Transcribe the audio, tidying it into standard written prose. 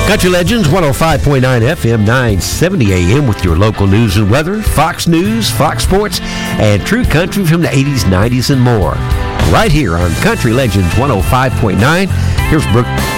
Country Legends, 105.9 FM, 970 AM with your local news and weather, Fox News, Fox Sports, and true country from the 80s, 90s, and more. Right here on Country Legends 105.9, here's Brooke